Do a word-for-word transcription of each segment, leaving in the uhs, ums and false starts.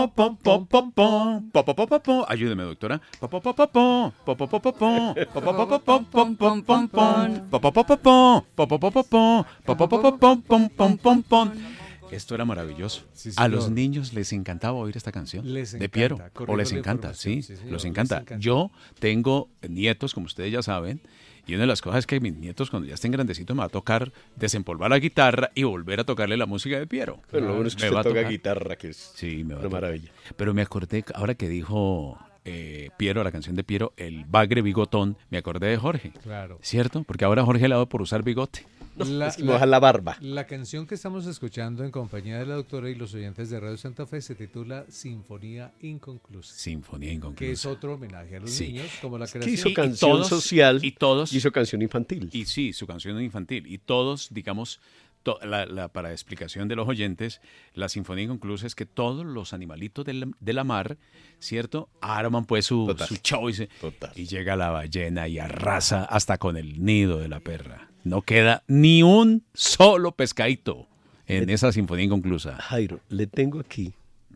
Pom, pom, pom, pom, po, po, po, po, po. Ayúdeme, doctora. Po, po, po, po, po, po, po, po, po, po, po, po, po, po, pom, pom, pom, pom, pom, po, po, po, po, po, po, po, po, po, po, po, po, po, po, pom, pom, pom, pom, pom. Esto era maravilloso. Sí, A señor. los niños les encantaba oír esta canción Les de encanta, Piero. O corrijo les la encanta, información, sí, sí, señor, los les encanta. encanta. Yo tengo nietos, como ustedes ya saben, y una de las cosas es que mis nietos, cuando ya estén grandecitos, me va a tocar desempolvar la guitarra y volver a tocarle la música de Piero. Pero lo bueno es que Me usted va a toca tocar. guitarra, que es Sí, me va a una tocar. maravilla. Pero me acordé, ahora que dijo eh, Piero, la canción de Piero, el bagre bigotón, me acordé de Jorge. Claro. ¿Cierto? Porque ahora Jorge le ha dado por usar bigote. No, La- es que me la- baja la barba. La canción que estamos escuchando en compañía de la doctora y los oyentes de Radio Santa Fe se titula Sinfonía Inconclusa, Sinfonía inconclusa. que es otro homenaje a los Sí. niños, como la Que creación. hizo Y- y canción todos- social y todos- y hizo canción infantil. Y sí, su canción infantil. Y todos, digamos, to- la, la- para explicación de los oyentes, la Sinfonía Inconclusa es que todos los animalitos de la, de la mar, ¿cierto? Arman pues su, Total. su show y, se- Total. y llega la ballena y arrasa hasta con el nido de la perra. No queda ni un solo pescadito en esa Sinfonía Inconclusa. Jairo, le tengo aquí.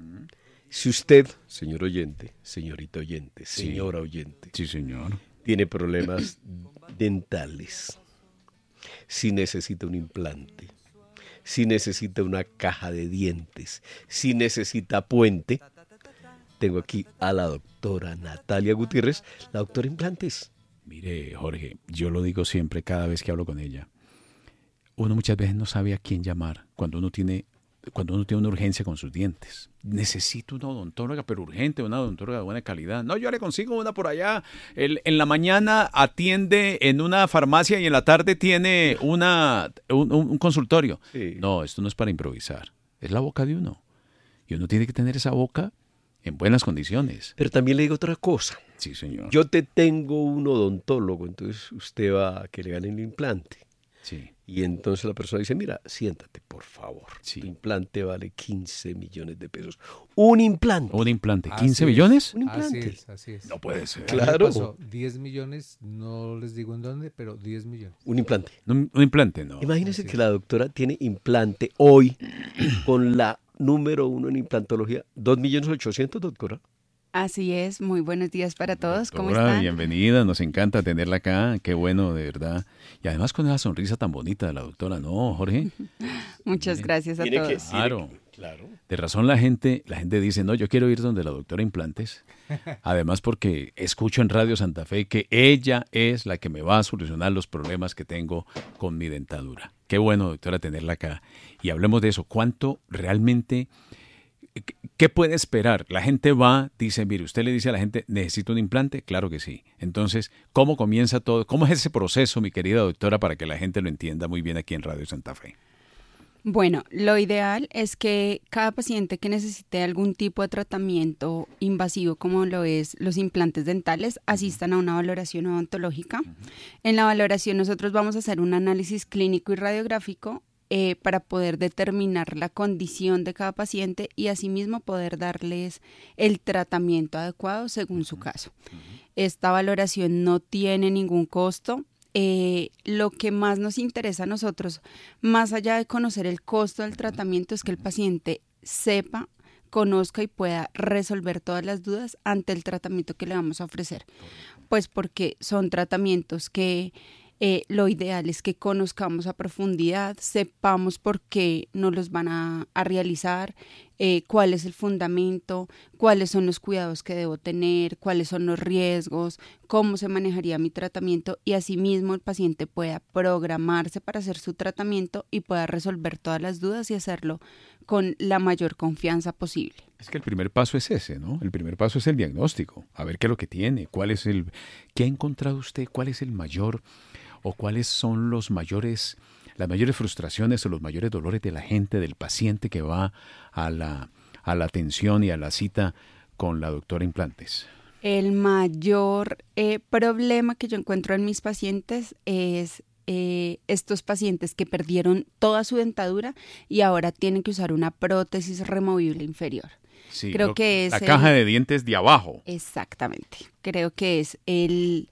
Si usted, señor oyente, señorita oyente, Sí. señora oyente, Sí, señor. tiene problemas dentales, si necesita un implante, si necesita una caja de dientes, si necesita puente, tengo aquí a la doctora Natalia Gutiérrez, la doctora Implantes. Mire, Jorge, yo lo digo siempre cada vez que hablo con ella. Uno muchas veces no sabe a quién llamar cuando uno tiene, cuando uno tiene una urgencia con sus dientes. Necesito una odontóloga, pero urgente, una odontóloga de buena calidad. No, yo le consigo una por allá. El- en la mañana atiende en una farmacia y en la tarde tiene una, un, un- un consultorio. Sí. No, esto no es para improvisar. Es la boca de uno. Y uno tiene que tener esa boca en buenas condiciones. Pero también le digo otra cosa. Sí, señor. Yo te tengo un odontólogo, entonces usted va a que le gane el implante. Sí. Y entonces la persona dice, mira, siéntate, por favor. Sí. Tu implante vale quince millones de pesos. Un implante. Un implante. Así ¿quince es. millones? Un Así implante. es, así es. No puede ser. A mí me Claro. pasó diez millones, no les digo en dónde, pero diez millones. Un implante. Un, un implante, no. Imagínese Así que es. la doctora tiene implante hoy con la número uno en implantología. Dos millones ochocientos, doctora. Así es, muy buenos días para todos, ¿cómo Doctora, están? bienvenida, nos encanta tenerla acá, qué bueno, de verdad. Y además con esa sonrisa tan bonita de la doctora, ¿no, Jorge? Muchas gracias a Tiene que- todos. Claro. Claro. De razón la gente, la gente dice, no, yo quiero ir donde la doctora Implantes. Además porque escucho en Radio Santa Fe que ella es la que me va a solucionar los problemas que tengo con mi dentadura. Qué bueno, doctora, tenerla acá. Y hablemos de eso. ¿Cuánto realmente, qué- qué puede esperar? La gente va, dice, mire, usted le dice a la gente, ¿necesito un implante? Claro que sí. Entonces, ¿cómo comienza todo? ¿Cómo es ese proceso, mi querida doctora, para que la gente lo entienda muy bien aquí en Radio Santa Fe? Bueno, lo ideal es que cada paciente que necesite algún tipo de tratamiento invasivo, como lo es los implantes dentales, asistan a una valoración odontológica. En la valoración nosotros vamos a hacer un análisis clínico y radiográfico eh, para poder determinar la condición de cada paciente y asimismo poder darles el tratamiento adecuado según su caso. Esta valoración no tiene ningún costo. Eh, lo que más nos interesa a nosotros, más allá de conocer el costo del tratamiento, es que el paciente sepa, conozca y pueda resolver todas las dudas ante el tratamiento que le vamos a ofrecer. Pues porque son tratamientos que eh, lo ideal es que conozcamos a profundidad, sepamos por qué nos los van a, a realizar, eh, cuál es el fundamento, cuáles son los cuidados que debo tener, cuáles son los riesgos, cómo se manejaría mi tratamiento y asimismo el paciente pueda programarse para hacer su tratamiento y pueda resolver todas las dudas y hacerlo con la mayor confianza posible. Es que el primer paso es ese, ¿no? El primer paso es el diagnóstico, a ver qué es lo que tiene, cuál es el, qué ha encontrado usted, cuál es el mayor o cuáles son los mayores, las mayores frustraciones o los mayores dolores de la gente, del paciente que va a la, a la atención y a la cita con la doctora Implantes. El mayor eh, problema que yo encuentro en mis pacientes es eh, estos pacientes que perdieron toda su dentadura y ahora tienen que usar una prótesis removible inferior. Sí, Creo lo- que es la el- caja de dientes de abajo. Exactamente. Creo que es el,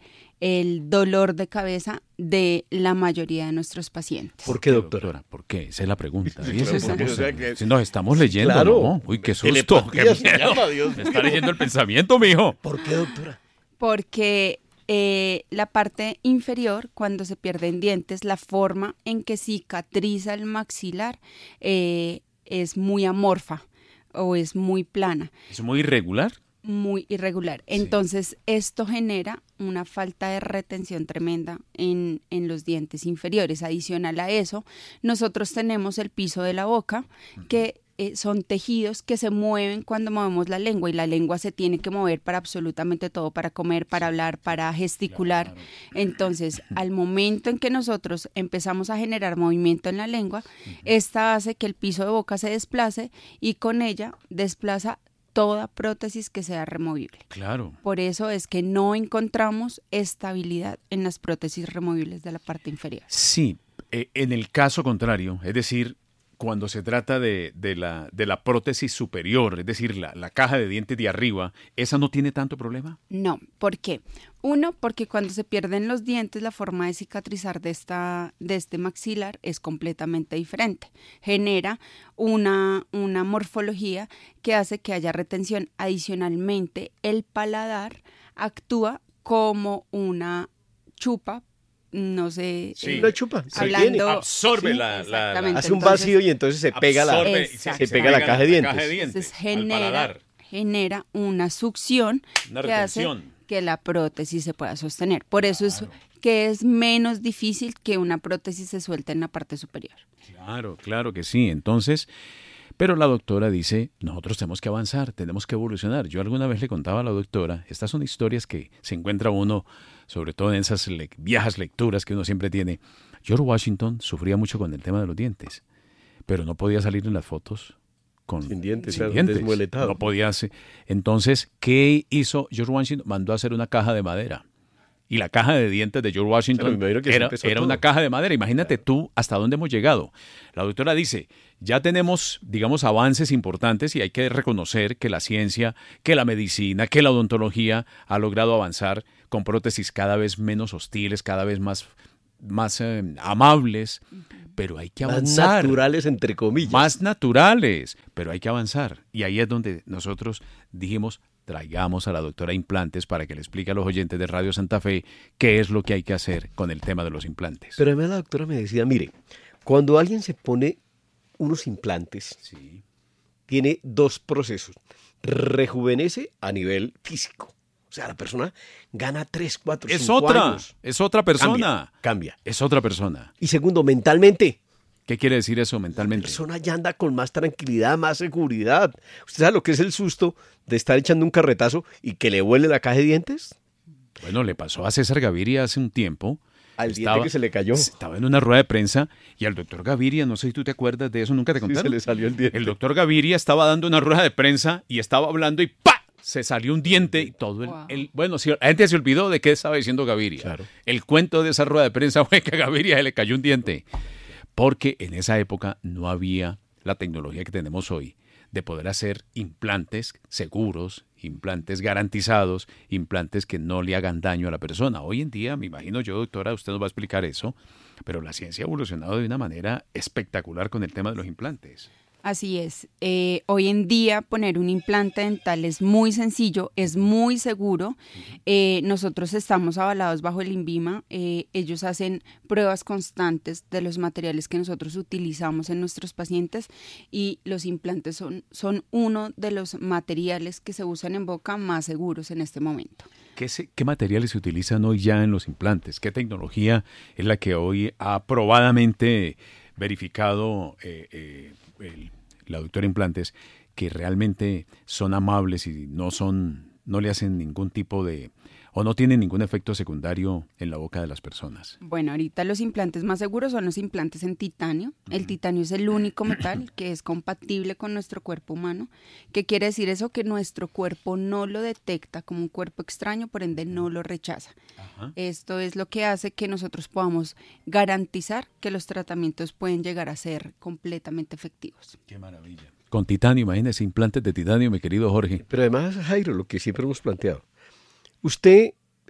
el dolor de cabeza de la mayoría de nuestros pacientes. ¿Por qué, doctora? ¿Por qué? Esa es la pregunta. Sí, Dice, claro, estamos, porque, o sea, que- si nos estamos leyendo, Claro. ¿no? Uy, qué susto. Telepatía qué se miedo. llama, Dios Me mío. está leyendo el pensamiento, mijo. ¿Por qué, doctora? Porque eh, la parte inferior, cuando se pierden dientes, la forma en que cicatriza el maxilar eh, es muy amorfa o es muy plana, ¿Es muy irregular? muy irregular. Sí. Entonces, esto genera una falta de retención tremenda en, en los dientes inferiores. Adicional a eso, nosotros tenemos el piso de la boca, que eh, son tejidos que se mueven cuando movemos la lengua, y la lengua se tiene que mover para absolutamente todo, para comer, para hablar, para gesticular. Claro. Entonces, al momento en que nosotros empezamos a generar movimiento en la lengua, esta hace que el piso de boca se desplace y con ella desplaza toda prótesis que sea removible. Claro. Por eso es que no encontramos estabilidad en las prótesis removibles de la parte inferior. Sí, eh, en el caso contrario, es decir, cuando se trata de, de, la, de la prótesis superior, es decir, la, la caja de dientes de arriba, ¿esa no tiene tanto problema? No, ¿por qué? Uno, porque cuando se pierden los dientes, la forma de cicatrizar de, esta, de este maxilar es completamente diferente. Genera una, una morfología que hace que haya retención. Adicionalmente, el paladar actúa como una chupa, no sé. Sí. eh, Una chupa. se Hablando- tiene. Absorbe Sí, la, la- la- exactamente. Hace un Entonces, vacío y entonces se pega la, absorbe y Exacto. se pega la caja de dientes. Entonces al genera, paladar. genera una succión Una que hace retención. que la prótesis se pueda sostener. Por eso es que es menos difícil que una prótesis se suelte en la parte superior. Claro, claro que sí. Entonces, pero la doctora dice, nosotros tenemos que avanzar, tenemos que evolucionar. Yo alguna vez le contaba a la doctora, estas son historias que se encuentra uno, sobre todo en esas le- viejas lecturas que uno siempre tiene. George Washington sufría mucho con el tema de los dientes, pero no podía salir en las fotos con Sin dientes, sin claro, dientes. desmueletado. No podía hacer. Entonces, ¿qué hizo George Washington? Mandó a hacer una caja de madera. Y la caja de dientes de George Washington Claro, me imagino que así era, empezó era todo. una caja de madera. Imagínate tú hasta dónde hemos llegado. La doctora dice, ya tenemos, digamos, avances importantes y hay que reconocer que la ciencia, que la medicina, que la odontología ha logrado avanzar con prótesis cada vez menos hostiles, cada vez más, más eh, amables, pero hay que Más avanzar. naturales, entre comillas. Más naturales, pero hay que avanzar. Y ahí es donde nosotros dijimos, traigamos a la doctora Implantes para que le explique a los oyentes de Radio Santa Fe qué es lo que hay que hacer con el tema de los implantes. Pero además la doctora me decía, mire, cuando alguien se pone unos implantes, Sí. tiene dos procesos. Rejuvenece a nivel físico. O sea, la persona gana tres, cuatro, Es cinco otra, años. es otra persona. Cambia, cambia. Es otra persona. Y segundo, mentalmente. ¿Qué quiere decir eso La mentalmente? persona ya anda con más tranquilidad, más seguridad. ¿Usted sabe lo que es el susto de estar echando un carretazo y que le vuele la caja de dientes? Bueno, le pasó a César Gaviria hace un tiempo. Al diente que se le cayó. Estaba en una rueda de prensa y al doctor Gaviria, no sé si tú te acuerdas de eso, nunca te Sí, contaron. se le salió el diente. El doctor Gaviria estaba dando una rueda de prensa y estaba hablando y ¡pa! Se salió un diente y todo el, Wow. el- bueno, si, la gente se olvidó de qué estaba diciendo Gaviria. Claro. El cuento de esa rueda de prensa fue que a Gaviria se le cayó un diente. Porque en esa época no había la tecnología que tenemos hoy de poder hacer implantes seguros, implantes garantizados, implantes que no le hagan daño a la persona. Hoy en día, me imagino yo, doctora, usted nos va a explicar eso, pero la ciencia ha evolucionado de una manera espectacular con el tema de los implantes. Así es. Eh, hoy en día poner un implante dental es muy sencillo, es muy seguro. Eh, nosotros estamos avalados bajo el INVIMA. Eh, ellos hacen pruebas constantes de los materiales que nosotros utilizamos en nuestros pacientes y los implantes son, son uno de los materiales que se usan en boca más seguros en este momento. ¿Qué, se- ¿Qué materiales se utilizan hoy ya en los implantes? ¿Qué tecnología es la que hoy ha probadamente verificado eh, eh, el- la doctora Implantes que realmente son amables y no son, no le hacen ningún tipo de, o no tienen ningún efecto secundario en la boca de las personas? Bueno, ahorita los implantes más seguros son los implantes en titanio. El titanio es el único metal que es compatible con nuestro cuerpo humano. ¿Qué quiere decir eso? Que nuestro cuerpo no lo detecta como un cuerpo extraño, por ende no lo rechaza. Ajá. Esto es lo que hace que nosotros podamos garantizar que los tratamientos pueden llegar a ser completamente efectivos. Qué maravilla. Con titanio, imagínese, implantes de titanio, mi querido Jorge. Pero además, Jairo, lo que siempre hemos planteado. Usted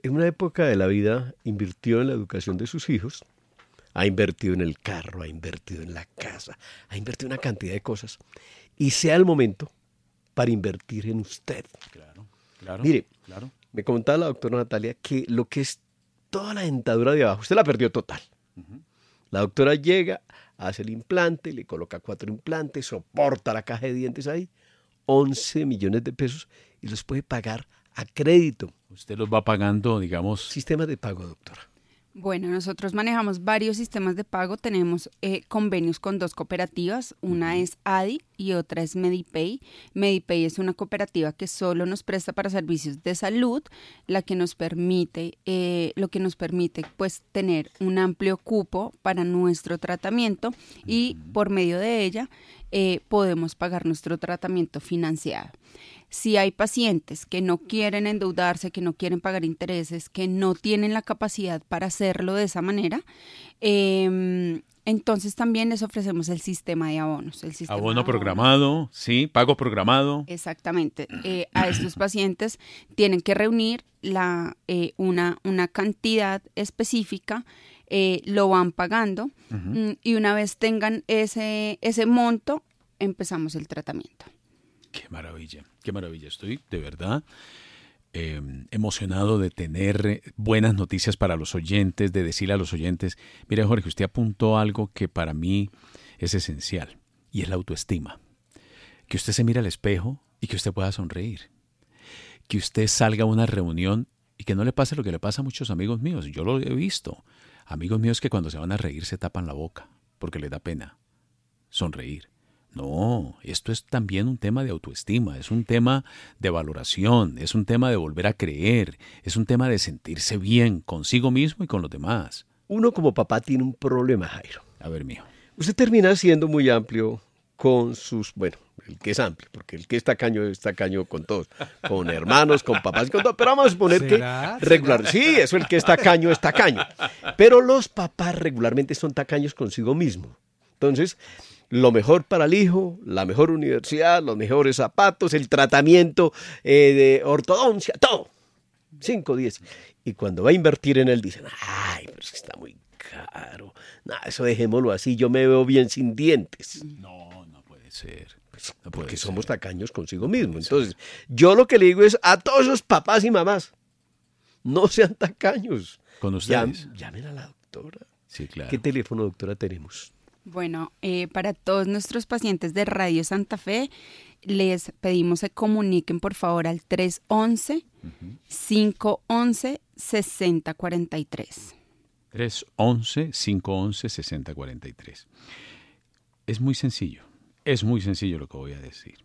en una época de la vida invirtió en la educación de sus hijos, ha invertido en el carro, ha invertido en la casa, ha invertido en una cantidad de cosas, y sea el momento para invertir en usted. Claro, claro. Mire, claro. me comentaba la doctora Natalia que lo que es toda la dentadura de abajo, usted la perdió total. Uh-huh. La doctora llega, hace el implante, le coloca cuatro implantes, soporta la caja de dientes ahí, once millones de pesos, y los puede pagar a crédito. Usted los va pagando, digamos... Sistema de pago, doctora. Bueno, nosotros manejamos varios sistemas de pago, tenemos eh, convenios con dos cooperativas, una es A D I y otra es Medipay. Medipay es una cooperativa que solo nos presta para servicios de salud, la que nos permite, eh, lo que nos permite pues tener un amplio cupo para nuestro tratamiento y por medio de ella eh, podemos pagar nuestro tratamiento financiado. Si hay pacientes que no quieren endeudarse, que no quieren pagar intereses, que no tienen la capacidad para hacerlo de esa manera, eh, entonces también les ofrecemos el sistema de abonos. El sistema Abono de abonos. programado, sí, pago programado. Exactamente. Eh, a estos pacientes tienen que reunir la, eh, una, una cantidad específica, eh, lo van pagando uh-huh. y una vez tengan ese, ese monto, empezamos el tratamiento. Qué maravilla, qué maravilla. Estoy de verdad eh, emocionado de tener buenas noticias para los oyentes, de decirle a los oyentes, mire Jorge, usted apuntó algo que para mí es esencial y es la autoestima. Que usted se mire al espejo y que usted pueda sonreír. Que usted salga a una reunión y que no le pase lo que le pasa a muchos amigos míos. Yo lo he visto. Amigos míos que cuando se van a reír se tapan la boca porque les da pena sonreír. No, esto es también un tema de autoestima, es un tema de valoración, es un tema de volver a creer, es un tema de sentirse bien consigo mismo y con los demás. Uno como papá tiene un problema, Jairo. A ver, mijo. Usted termina siendo muy amplio con sus, bueno, el que es amplio, porque el que es tacaño es tacaño con todos, con hermanos, con papás, con todo, pero vamos a suponer ¿Será? que regular, sí, eso el que es tacaño es tacaño, pero los papás regularmente son tacaños consigo mismo. Entonces, lo mejor para el hijo, la mejor universidad, los mejores zapatos, el tratamiento eh, de ortodoncia, todo. cinco, diez. Y cuando va a invertir en él, dicen, ay, pero es que está muy caro. No, eso dejémoslo así, yo me veo bien sin dientes. No, no puede ser. No puede porque ser. Somos tacaños consigo mismo. Entonces, yo lo que le digo es a todos esos papás y mamás, no sean tacaños. Con ustedes. Llam, llamen a la doctora. Sí, claro. ¿Qué teléfono, doctora, tenemos? Bueno, eh, para todos nuestros pacientes de Radio Santa Fe, les pedimos se comuniquen por favor al tres once, cinco once, sesenta cuarenta y tres. tres once, cinco once, sesenta cuarenta y tres. Es muy sencillo, es muy sencillo lo que voy a decir.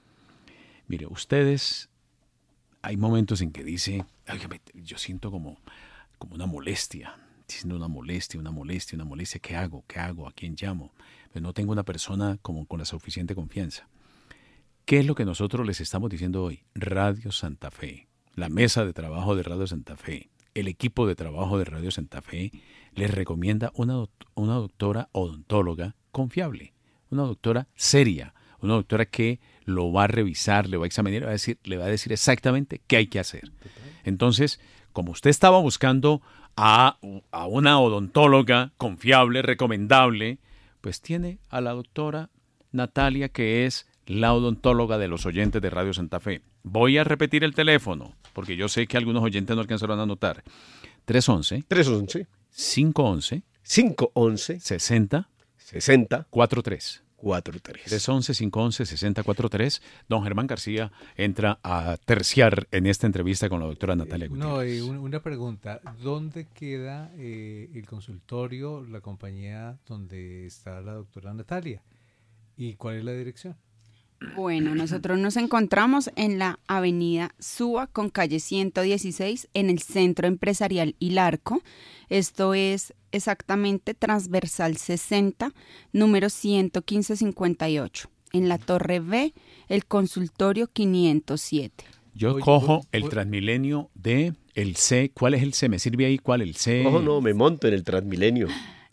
Mire, ustedes, hay momentos en que dice, yo siento como, como una molestia. Siendo una molestia, una molestia, una molestia, ¿qué hago? ¿Qué hago? ¿A quién llamo? Pero no tengo una persona como con la suficiente confianza. ¿Qué es lo que nosotros les estamos diciendo hoy? Radio Santa Fe, la mesa de trabajo de Radio Santa Fe, el equipo de trabajo de Radio Santa Fe les recomienda una, una doctora odontóloga confiable, una doctora seria, una doctora que lo va a revisar, le va a examinar, le va a decir, le va a decir exactamente qué hay que hacer. Entonces, como usted estaba buscando A, a una odontóloga confiable, recomendable, pues tiene a la doctora Natalia, que es la odontóloga de los oyentes de Radio Santa Fe. Voy a repetir el teléfono, porque yo sé que algunos oyentes no alcanzaron a anotar. tres once, tres once, cinco once, cinco once, sesenta, sesenta, cuarenta y tres. cuatro tres. tres once, cinco once, sesenta cuarenta y tres. Don Germán García entra a terciar en esta entrevista con la doctora Natalia Gutiérrez. No, y una pregunta. ¿Dónde queda eh, el consultorio, la compañía donde está la doctora Natalia? ¿Y cuál es la dirección? Bueno, nosotros nos encontramos en la avenida Suba con calle ciento dieciséis en el Centro Empresarial Ilarco. Esto es exactamente transversal sesenta, número ciento quince cincuenta y ocho. En la Torre B, el consultorio quinientos siete. Yo Oye, cojo el oye. Transmilenio de el C. ¿Cuál es el C? ¿Me sirve ahí? ¿Cuál el C? Ojo, no, me monto en el Transmilenio.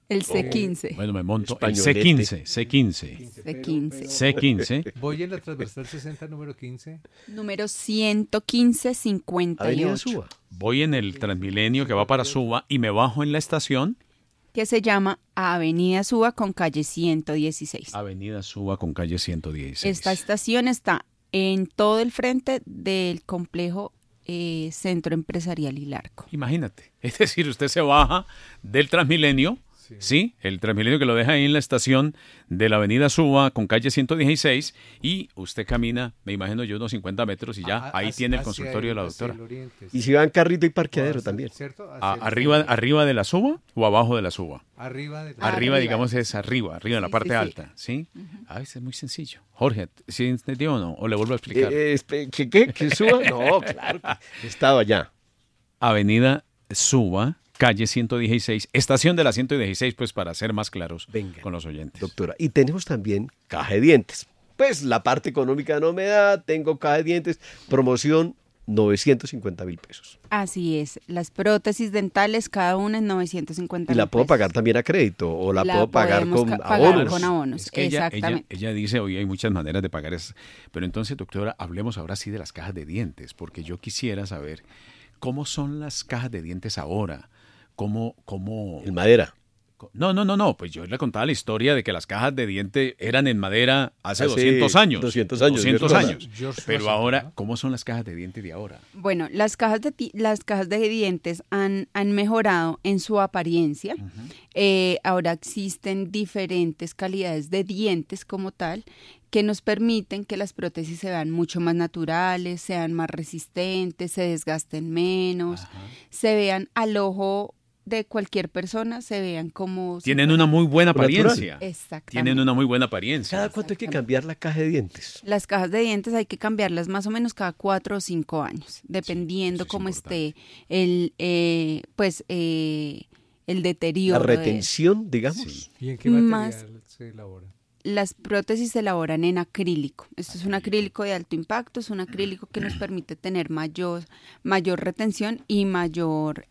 El C quince. Bueno, me monto. El Españolete. C quince, C quince. C quince. C quince. Voy en la transversal sesenta, número quince. Número ciento quince cincuenta y Avenida ocho. Suba. Voy en el Transmilenio que va para Suba y me bajo en la estación. Que se llama Avenida Suba con calle ciento dieciséis. Avenida Suba con calle ciento dieciséis. Esta estación está en todo el frente del complejo eh, Centro Empresarial Hilarco. Imagínate. Es decir, usted se baja del Transmilenio, ¿sí? ¿sí? El Transmilenio que lo deja ahí en la estación de la Avenida Suba con calle ciento dieciséis y usted camina, me imagino yo, unos cincuenta metros y ya A- ahí hacia- tiene el hacia consultorio de la hacia doctora. el oriente, Y sí. si van carrito y parqueadero Hacia- también. ¿cierto? Hacia A- el arriba, centro. ¿Arriba de la Suba o abajo de la Suba? Arriba de la- Arriba, Arriba. digamos, es arriba, arriba en la Sí, parte sí, sí. alta, ¿sí? Ah, es muy sencillo. Jorge, ¿sí entendió o no? ¿O le vuelvo a explicar? Eh, eh, espe- ¿Qué? ¿Qué? ¿Que suba? No, claro. que Estaba allá. Avenida Suba, calle ciento dieciséis, estación de la ciento dieciséis, pues para ser más claros Venga. con los oyentes. Doctora, y tenemos también caja de dientes. Pues la parte económica no me da, tengo caja de dientes, promoción novecientos cincuenta mil pesos. Así es. Las prótesis dentales, cada una en novecientos cincuenta Y la mil puedo pesos. pagar también a crédito o la, La puedo pagar podemos con ca- pagar abonos. con abonos. Es que ella, ella, Exactamente. ella dice, hoy hay muchas maneras de pagar eso. Pero entonces, doctora, hablemos ahora sí de las cajas de dientes, porque yo quisiera saber cómo son las cajas de dientes ahora. ¿Cómo, cómo... En madera. No, no, no, no, pues yo le contaba la historia de que las cajas de diente eran en madera hace, Hace doscientos años. doscientos años, doscientos ¿verdad? años. George Pero Washington, ahora, ¿no? ¿cómo son las cajas de diente de ahora? Bueno, las cajas de, ti- las cajas de dientes han, han mejorado en su apariencia. Eh, ahora existen diferentes calidades de dientes como tal que nos permiten que las prótesis se vean mucho más naturales, sean más resistentes, se desgasten menos, se vean al ojo de cualquier persona, se vean como... si Tienen fueran- una muy buena Natural. apariencia. Exactamente. Tienen una muy buena apariencia. ¿Cada cuánto hay que cambiar la caja de dientes? Las cajas de dientes hay que cambiarlas más o menos cada cuatro o cinco años, dependiendo eso es cómo importante. esté el, eh, pues, eh, el La deterioro. de- retención, digamos. Sí. ¿Y en qué material Más- se elabora? Las prótesis se elaboran en acrílico. Esto es un acrílico de alto impacto, es un acrílico que nos permite tener mayor, mayor retención y mayor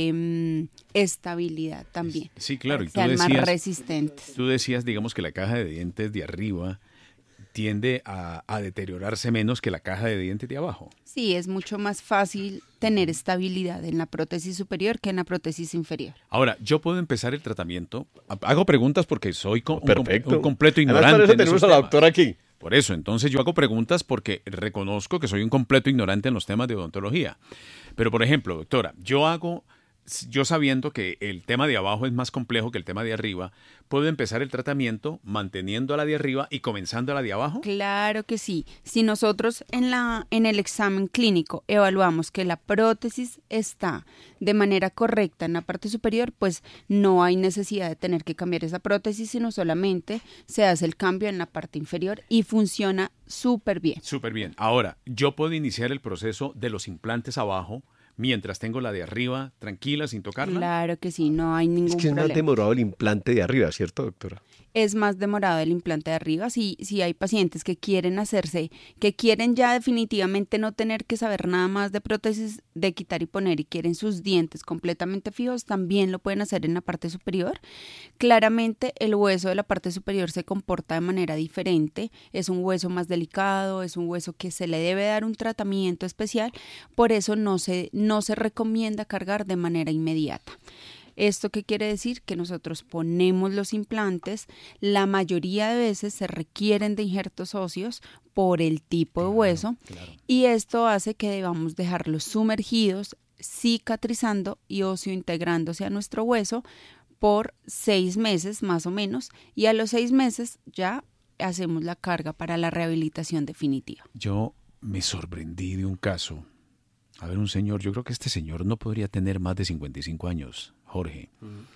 eh, estabilidad también. Sí, claro. Y tú Sean más decías, resistentes. tú decías, digamos, que la caja de dientes de arriba tiende a, a deteriorarse menos que la caja de dientes de abajo. Sí, es mucho más fácil tener estabilidad en la prótesis superior que en la prótesis inferior. Ahora, yo puedo empezar el tratamiento. Hago preguntas porque soy co- un, com- Perfecto. un completo Además, ignorante. para eso en tenemos esos a la temas. doctora aquí. Por eso, entonces yo hago preguntas porque reconozco que soy un completo ignorante en los temas de odontología. Pero, por ejemplo, doctora, yo hago, yo sabiendo que el tema de abajo es más complejo que el tema de arriba, ¿puedo empezar el tratamiento manteniendo a la de arriba y comenzando a la de abajo? Claro que sí. Si nosotros en la en el examen clínico evaluamos que la prótesis está de manera correcta en la parte superior, pues no hay necesidad de tener que cambiar esa prótesis, sino solamente se hace el cambio en la parte inferior y funciona súper bien. Súper bien. Ahora, yo puedo iniciar el proceso de los implantes abajo mientras tengo la de arriba tranquila, sin tocarla. Claro que sí, no hay ningún Es que es más problema. demorado el implante de arriba, ¿cierto, doctora? Es más demorado el implante de arriba. Si, si hay pacientes que quieren hacerse, que quieren ya definitivamente no tener que saber nada más de prótesis de quitar y poner y quieren sus dientes completamente fijos, también lo pueden hacer en la parte superior. Claramente el hueso de la parte superior se comporta de manera diferente, es un hueso más delicado, es un hueso que se le debe dar un tratamiento especial, por eso no se, no se recomienda cargar de manera inmediata. ¿Esto qué quiere decir? Que nosotros ponemos los implantes, la mayoría de veces se requieren de injertos óseos por el tipo de hueso Claro. y esto hace que debamos dejarlos sumergidos, cicatrizando y óseo integrándose a nuestro hueso por seis meses más o menos y a los seis meses ya hacemos la carga para la rehabilitación definitiva. Yo me sorprendí de un caso. A ver, un señor, yo creo que este señor no podría tener más de cincuenta y cinco años, Jorge.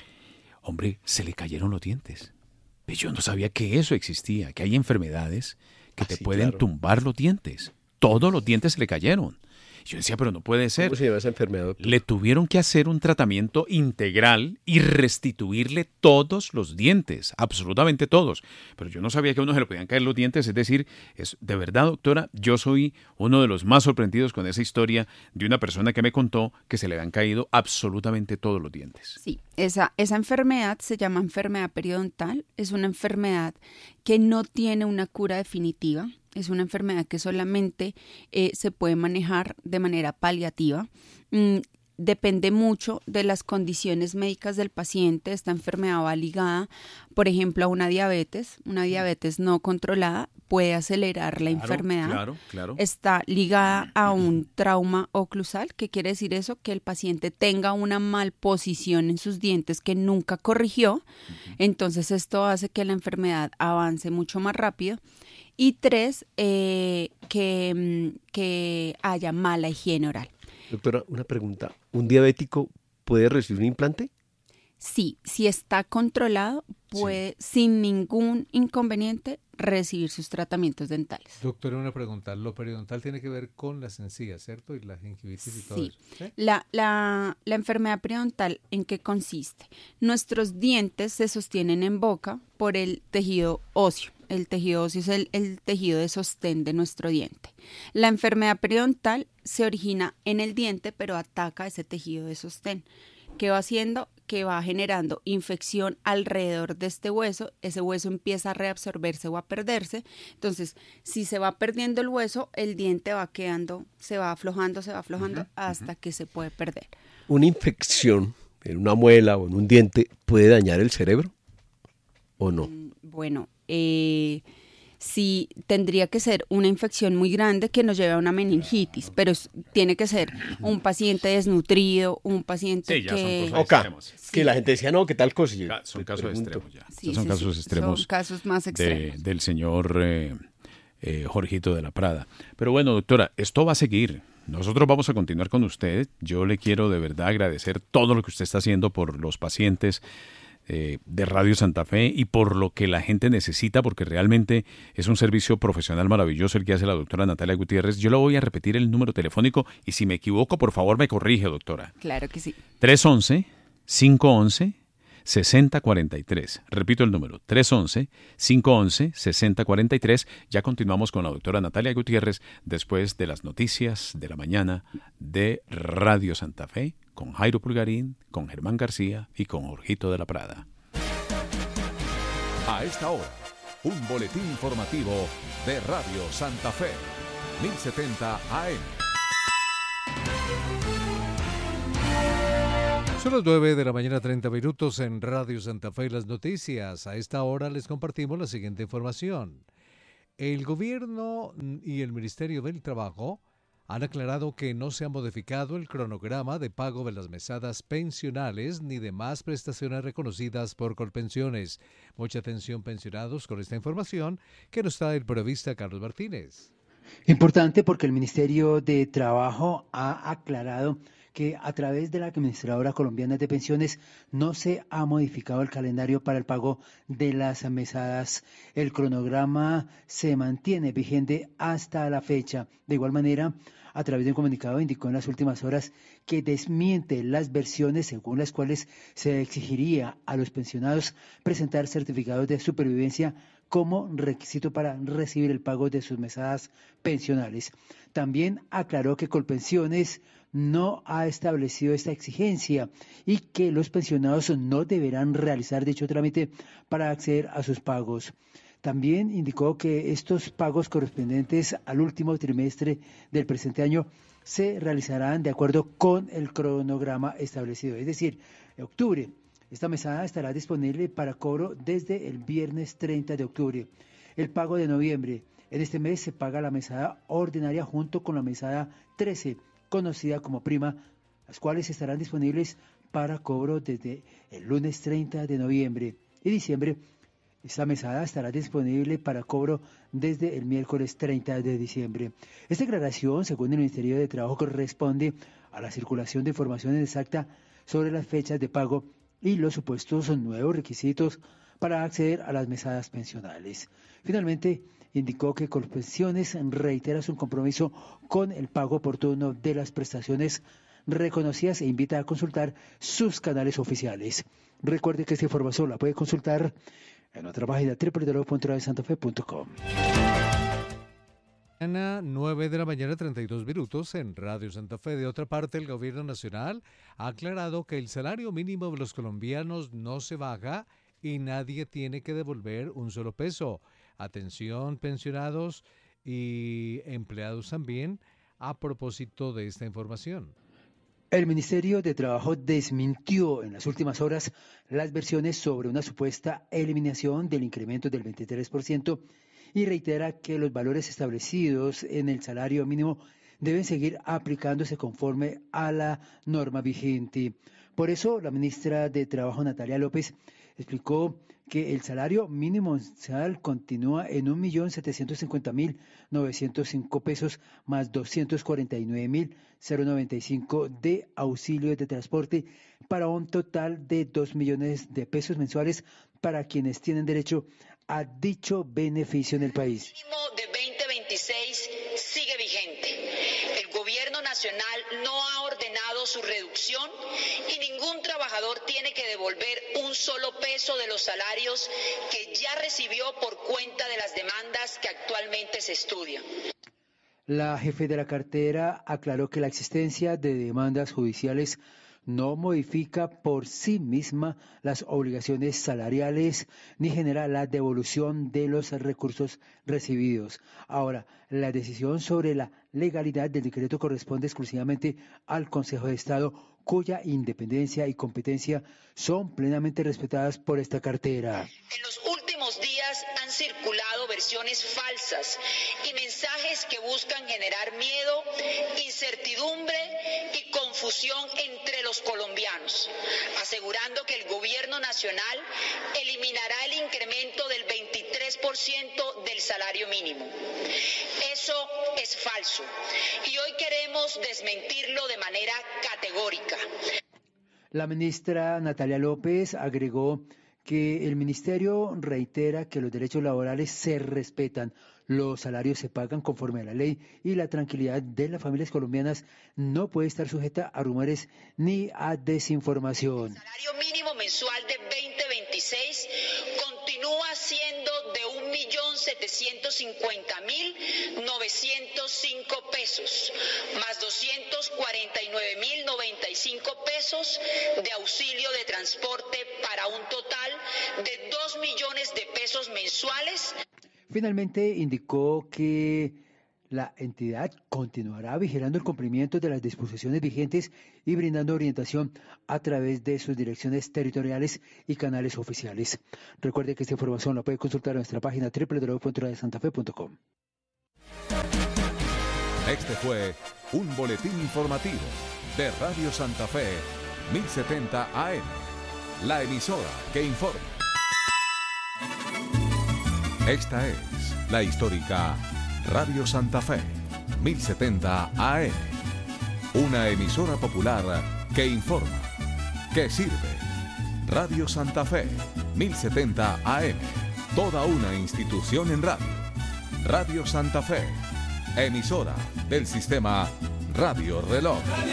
Hombre, se le cayeron los dientes. Pero yo no sabía que eso existía, que hay enfermedades que Ah, te sí, pueden claro. tumbar los dientes. Todos los dientes se le cayeron. Yo decía, pero no puede ser. ¿Cómo se llama esa enfermedad, doctor? Le tuvieron que hacer un tratamiento integral y restituirle todos los dientes, absolutamente todos. Pero yo no sabía que a uno se le podían caer los dientes, es decir, es, de verdad, doctora, yo soy uno de los más sorprendidos con esa historia de una persona que me contó que se le habían caído absolutamente todos los dientes. Sí, esa, esa enfermedad se llama enfermedad periodontal, es una enfermedad que no tiene una cura definitiva. Es una enfermedad que solamente eh, se puede manejar de manera paliativa. Mm, depende mucho de las condiciones médicas del paciente. Esta enfermedad va ligada, por ejemplo, a una diabetes. Una diabetes no controlada puede acelerar la Claro, enfermedad. Claro, claro. Está ligada a un trauma oclusal. ¿Qué quiere decir eso? Que el paciente tenga una malposición en sus dientes que nunca corrigió. Uh-huh. Entonces esto hace que la enfermedad avance mucho más rápido. Y tres, eh, que, que haya mala higiene oral. Doctora, una pregunta. ¿Un diabético puede recibir un implante? Sí, si está controlado, puede sí. sin ningún inconveniente recibir sus tratamientos dentales. Doctora, una pregunta. Lo periodontal tiene que ver con las encías, ¿cierto? Y la gingivitis y todo sí. eso. ¿Sí? La, la, la enfermedad periodontal, ¿en qué consiste? Nuestros dientes se sostienen en boca por el tejido óseo. El tejido óseo es el, el tejido de sostén de nuestro diente. La enfermedad periodontal se origina en el diente, pero ataca ese tejido de sostén. ¿Qué va haciendo? Que va generando infección alrededor de este hueso. Ese hueso empieza a reabsorberse o a perderse. Entonces, si se va perdiendo el hueso, el diente va quedando, se va aflojando, se va aflojando uh-huh, hasta uh-huh. que se puede perder. ¿Una infección en una muela o en un diente puede dañar el cerebro o no? Mm, bueno, eh, sí tendría que ser una infección muy grande que nos lleve a una meningitis, pero es, tiene que ser un paciente desnutrido, un paciente sí, ya que... Son okay. extremos. Sí. Que la gente decía, no, ¿qué tal cosa? Yo son casos pregunto. extremos ya. Sí, son sí, casos sí. extremos. Son casos más extremos. De, del señor eh, eh, Jorgito de la Prada. Pero bueno, doctora, esto va a seguir. Nosotros vamos a continuar con usted. Yo le quiero de verdad agradecer todo lo que usted está haciendo por los pacientes Eh, de Radio Santa Fe y por lo que la gente necesita, porque realmente es un servicio profesional maravilloso el que hace la doctora Natalia Gutiérrez. Yo le voy a repetir el número telefónico y si me equivoco, por favor me corrige, doctora. Claro que sí. tres once, cinco once, sesenta cuarenta y tres. Repito el número, tres once, cinco once, sesenta cuarenta y tres. Ya continuamos con la doctora Natalia Gutiérrez después de las noticias de la mañana de Radio Santa Fe, con Jairo Pulgarín, con Germán García y con Jorgito de la Prada. A esta hora, un boletín informativo de Radio Santa Fe, mil setenta A M. Son las nueve de la mañana, treinta minutos en Radio Santa Fe. Las noticias. A esta hora les compartimos la siguiente información. El gobierno y el Ministerio del Trabajo han aclarado que no se ha modificado el cronograma de pago de las mesadas pensionales ni demás prestaciones reconocidas por Colpensiones. Mucha atención, pensionados, con esta información que nos trae el periodista Carlos Martínez. Importante porque el Ministerio de Trabajo ha aclarado que a través de la Administradora Colombiana de Pensiones no se ha modificado el calendario para el pago de las mesadas. El cronograma se mantiene vigente hasta la fecha. De igual manera, a través de un comunicado indicó en las últimas horas que desmiente las versiones según las cuales se exigiría a los pensionados presentar certificados de supervivencia como requisito para recibir el pago de sus mesadas pensionales. También aclaró que Colpensiones no ha establecido esta exigencia y que los pensionados no deberán realizar dicho trámite para acceder a sus pagos. También indicó que estos pagos correspondientes al último trimestre del presente año se realizarán de acuerdo con el cronograma establecido, es decir, en octubre. Esta mesada estará disponible para cobro desde el viernes treinta de octubre. El pago de noviembre. En este mes se paga la mesada ordinaria junto con la mesada trece, conocida como prima, las cuales estarán disponibles para cobro desde el lunes treinta de noviembre. Y diciembre, esta mesada estará disponible para cobro desde el miércoles treinta de diciembre. Esta aclaración, según el Ministerio de Trabajo, corresponde a la circulación de información exacta sobre las fechas de pago y los supuestos nuevos requisitos para acceder a las mesadas pensionales. Finalmente, indicó que Colpensiones reitera su compromiso con el pago oportuno de las prestaciones reconocidas e invita a consultar sus canales oficiales. Recuerde que esta información la puede consultar en nuestra página doble u doble u doble u punto radio santa fe punto com. Mañana, nueve de la mañana, treinta y dos minutos en Radio Santa Fe. De otra parte, el gobierno nacional ha aclarado que el salario mínimo de los colombianos no se baja y nadie tiene que devolver un solo peso. Atención, pensionados y empleados también, a propósito de esta información. El Ministerio de Trabajo desmintió en las últimas horas las versiones sobre una supuesta eliminación del incremento del veintitrés por ciento y reitera que los valores establecidos en el salario mínimo deben seguir aplicándose conforme a la norma vigente. Por eso, la ministra de Trabajo, Natalia López, explicó que el salario mínimo mensual continúa en un millón setecientos cincuenta mil novecientos cinco pesos más doscientos cuarenta y nueve mil noventa y cinco de auxilio de transporte para un total de dos millones de pesos mensuales para quienes tienen derecho a dicho beneficio en el país. El mínimo de veinte veintiséis sigue vigente. El gobierno nacional no ha ordenado su reducción y ningún trabajador tiene que devolver un solo peso de los salarios que ya recibió por cuenta de las demandas que actualmente se estudian. La jefe de la cartera aclaró que la existencia de demandas judiciales no modifica por sí misma las obligaciones salariales ni genera la devolución de los recursos recibidos. Ahora, la decisión sobre la legalidad del decreto corresponde exclusivamente al Consejo de Estado, cuya independencia y competencia son plenamente respetadas por esta cartera. En los últimos días han circulado versiones falsas y mensajes que buscan generar miedo, incertidumbre y confusión entre los colombianos, asegurando que el gobierno nacional eliminará el incremento del veintitrés por ciento del salario mínimo. Eso es falso y hoy queremos desmentirlo de manera categórica. La ministra Natalia López agregó que el ministerio reitera que los derechos laborales se respetan, los salarios se pagan conforme a la ley y la tranquilidad de las familias colombianas no puede estar sujeta a rumores ni a desinformación. El salario mínimo mensual de veinte veintiséis continúa siendo de un millón setecientos cincuenta mil novecientos cinco pesos, más doscientos cuarenta y nueve mil noventa y cinco pesos de auxilio de transporte para un total de dos millones de pesos mensuales. Finalmente indicó que la entidad continuará vigilando el cumplimiento de las disposiciones vigentes y brindando orientación a través de sus direcciones territoriales y canales oficiales. Recuerde que esta información la puede consultar en nuestra página doble u doble u doble u punto radio santa fe punto com. Este fue un boletín informativo de Radio Santa Fe, mil setenta A M, la emisora que informa. Esta es la histórica Radio Santa Fe, mil setenta A M, una emisora popular que informa, que sirve. Radio Santa Fe, mil setenta A M, toda una institución en radio. Radio Santa Fe, emisora del sistema Radio Reloj.